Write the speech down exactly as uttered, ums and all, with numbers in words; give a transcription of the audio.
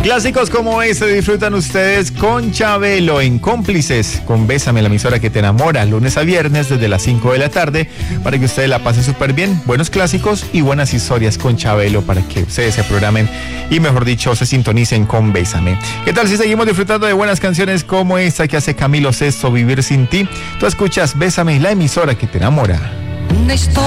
Clásicos como este disfrutan ustedes con Chabelo en Cómplices, con Bésame, la emisora que te enamora, lunes a viernes desde las cinco de la tarde, para que ustedes la pasen súper bien. Buenos clásicos y buenas historias con Chabelo para que ustedes se programen y, mejor dicho, se sintonicen con Bésame. ¿Qué tal si seguimos disfrutando de buenas canciones como esta que hace Camilo Sesto, Vivir sin ti? Tú escuchas Bésame, la emisora que te enamora. Una historia